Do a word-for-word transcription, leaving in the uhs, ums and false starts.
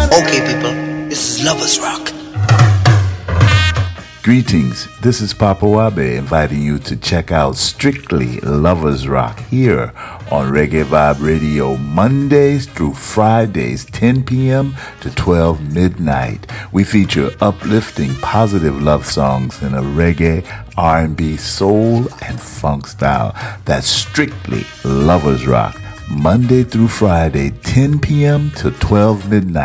Okay, people, this is Lovers Rock. Greetings, this is Papa Wabe inviting you to check out Strictly Lovers Rock here on Reggae Vibe Radio Mondays through Fridays, ten p.m. to twelve midnight. We feature uplifting, positive love songs in a reggae, R and B, soul, and funk style. That's Strictly Lovers Rock, Monday through Friday, ten p.m. to twelve midnight.